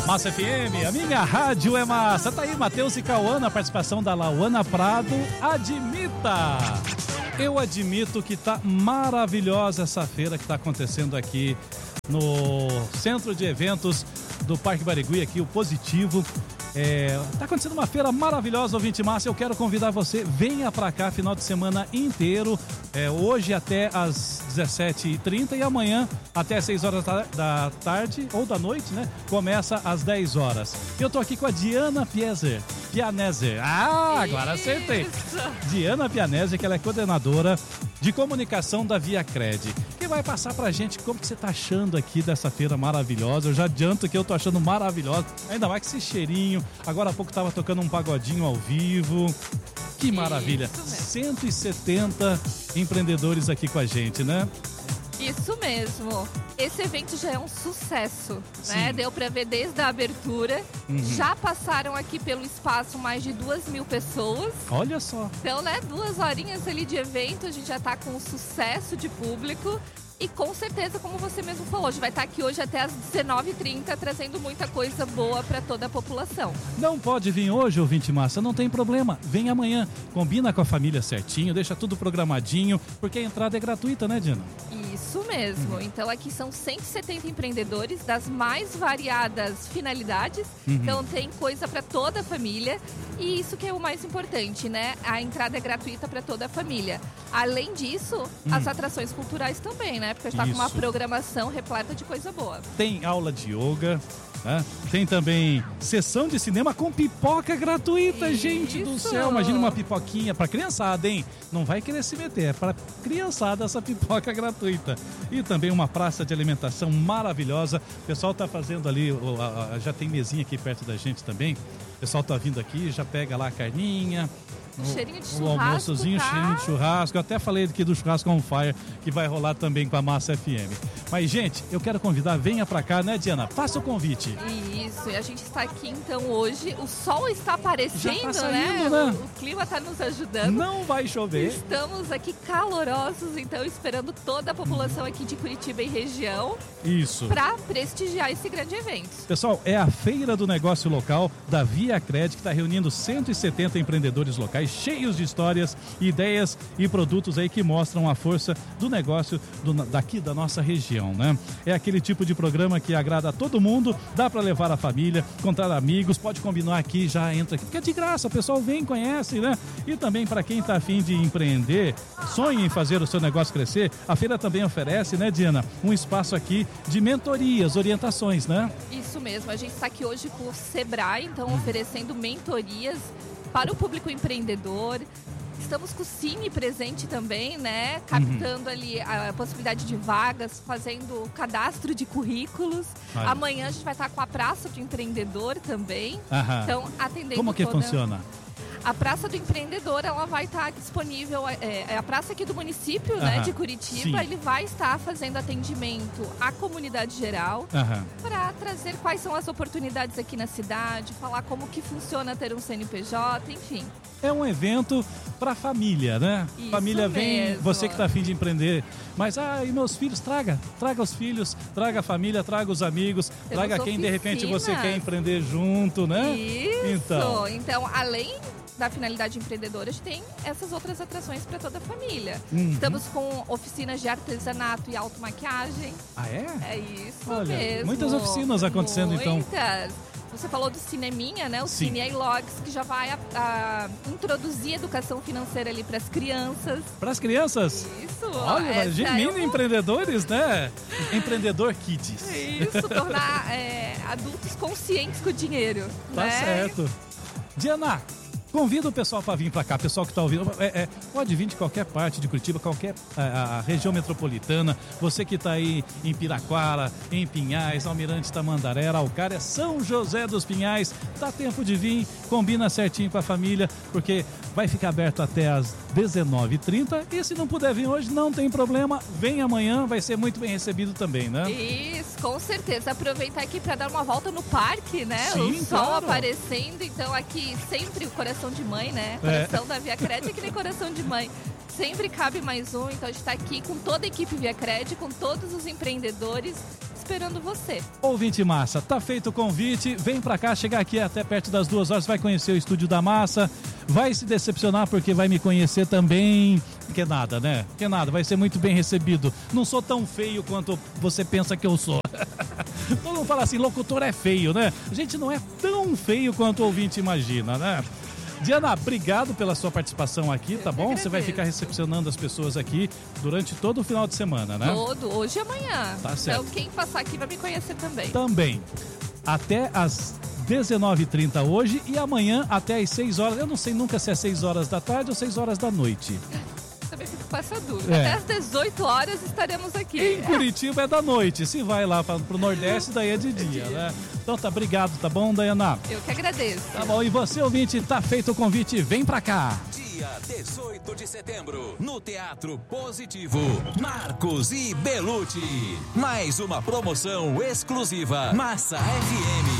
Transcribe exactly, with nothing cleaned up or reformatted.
Massa F M, a minha rádio é massa. Tá aí Matheus e Cauã, na participação da Lauana Prado. Admita! Eu admito que tá maravilhosa essa feira que tá acontecendo aqui no Centro de Eventos do Parque Barigui, aqui o Positivo. É, tá acontecendo uma feira maravilhosa, ouvinte massa. Eu quero convidar você, venha pra cá final de semana inteiro, é, hoje até às dezessete e trinta e amanhã até às seis horas da tarde ou da noite, né? Começa às dez horas. Eu tô aqui com a Diana Pieser, Pianeser. Ah, agora acertei. Diana Pianeser, que ela é coordenadora de comunicação da ViaCred, que vai passar pra gente como que você tá achando aqui dessa feira maravilhosa. Eu já adianto que eu tô achando maravilhosa, ainda mais que esse cheirinho. Agora há pouco tava tocando um pagodinho ao vivo. Que maravilha. cento e setenta empreendedores aqui com a gente, né? Isso mesmo. Esse evento já é um sucesso, né? Deu pra ver desde a abertura. Uhum. Já passaram aqui pelo espaço mais de duas mil pessoas. Olha só. Então, né? Duas horinhas ali de evento, a gente já tá com um sucesso de público. E com certeza, como você mesmo falou, a gente vai estar aqui hoje até às dezenove e trinta, trazendo muita coisa boa para toda a população. Não pode vir hoje, ouvinte massa, não tem problema. Vem amanhã, combina com a família certinho, deixa tudo programadinho, porque a entrada é gratuita, né, Diana? Isso mesmo. Uhum. Então aqui são cento e setenta empreendedores das mais variadas finalidades. Uhum. Então tem coisa para toda a família. E isso que é o mais importante, né? A entrada é gratuita para toda a família. Além disso, hum. as atrações culturais também, né? Porque a gente está com uma programação repleta de coisa boa. Tem aula de yoga, né? Tem também sessão de cinema com pipoca gratuita, isso. Gente do céu. Imagina uma pipoquinha para criançada, hein? Não vai querer se meter, é para criançada essa pipoca gratuita. E também uma praça de alimentação maravilhosa. O pessoal tá fazendo ali, já tem mesinha aqui perto da gente também. O pessoal tá vindo aqui, já pega lá a carninha. Um cheirinho de churrasco, o almoçozinho, tá? Cheirinho de churrasco. Eu até falei aqui do churrasco on fire, que vai rolar também com a Massa F M. Mas, gente, eu quero convidar, venha pra cá, né, Diana? Faça o convite. Isso, e a gente está aqui, então, hoje. O sol está aparecendo, Já tá saindo, né? né? O, o clima está nos ajudando. Não vai chover. Estamos aqui calorosos, então, esperando toda a população aqui de Curitiba e região. Isso. Para prestigiar esse grande evento. Pessoal, é a Feira do Negócio Local da ViaCred, que está reunindo cento e setenta empreendedores locais, cheios de histórias, ideias e produtos aí que mostram a força do negócio do, daqui da nossa região, né? É aquele tipo de programa que agrada a todo mundo, dá para levar a família, encontrar amigos, pode combinar aqui, já entra aqui, porque é de graça, o pessoal vem, conhece, né? E também para quem está a fim de empreender, sonha em fazer o seu negócio crescer, a feira também oferece, né, Diana, um espaço aqui de mentorias, orientações, né? Isso mesmo, a gente está aqui hoje com o Sebrae, então oferecendo mentorias para o público empreendedor. Estamos com o Cine presente também, né? Captando uhum. ali a possibilidade de vagas, fazendo o cadastro de currículos. Ai. Amanhã a gente vai estar com a Praça do Empreendedor também. Aham. Então, atendendo Como que toda... funciona? A Praça do Empreendedor, ela vai estar disponível, é, é a praça aqui do município, uhum. né, de Curitiba. Sim. Ele vai estar fazendo atendimento à comunidade geral uhum. para trazer quais são as oportunidades aqui na cidade, falar como que funciona ter um C N P J, enfim. É um evento para família, né? Isso família vem, mesmo. Você que está a fim de empreender, mas ah, e meus filhos, traga, traga os filhos, traga a família, traga os amigos, Temos traga quem oficinas. De repente você quer empreender junto, né? Isso. Então, então além da finalidade empreendedora, a gente tem essas outras atrações para toda a família. Uhum. Estamos com oficinas de artesanato e automaquiagem. Ah, é? É isso Olha, mesmo. Muitas oficinas acontecendo, muitas. então. Muitas. Você falou do Cineminha, né? O Sim. Cine iLogs, que já vai a, a introduzir educação financeira ali para as crianças. Para as crianças? Isso. Olha, imagina, mini é um... empreendedores, né? Empreendedor Kids. Isso, tornar é, adultos conscientes com o dinheiro. Tá né? certo. Diana, convida o pessoal para vir para cá, pessoal que está ouvindo. É, é, pode vir de qualquer parte de Curitiba, qualquer a, a região metropolitana. Você que está aí em Piraquara, em Pinhais, Almirante Tamandaré, Araucária, São José dos Pinhais. Dá tempo de vir, combina certinho com a família, porque vai ficar aberto até às dezenove e trinta. E se não puder vir hoje, não tem problema. Vem amanhã, vai ser muito bem recebido também, né? Isso, com certeza. Aproveitar aqui para dar uma volta no parque, né? Sim, o sol claro. Aparecendo. Então aqui sempre o coração de mãe, né? Coração é. da ViaCred é que nem coração de mãe. Sempre cabe mais um. Então a gente está aqui com toda a equipe ViaCred, com todos os empreendedores, esperando você. Ouvinte Massa, tá feito o convite, vem pra cá, chegar aqui até perto das duas horas, vai conhecer o estúdio da Massa, vai se decepcionar porque vai me conhecer também, que nada, né? Que nada, vai ser muito bem recebido. Não sou tão feio quanto você pensa que eu sou. Todo mundo fala assim, locutor é feio, né? A gente não é tão feio quanto o ouvinte imagina, né? Diana, obrigado pela sua participação aqui, tá bom? Você vai ficar recepcionando as pessoas aqui durante todo o final de semana, né? Todo, hoje e amanhã. Tá certo. Então quem passar aqui vai me conhecer também. Também. Até às dezenove e trinta hoje e amanhã até às seis horas. Eu não sei nunca se é seis horas da tarde ou seis horas da noite. Também fico com essa dúvida. É. Até às dezoito horas estaremos aqui. Em Curitiba é da noite. Se vai lá para o Nordeste, daí é de dia, né? Então tá, obrigado, tá bom, Dayana? Eu que agradeço. Tá bom, e você, ouvinte, tá feito o convite, vem pra cá. Dia dezoito de setembro, no Teatro Positivo, Marcos e Belucci. Mais uma promoção exclusiva, Massa F M.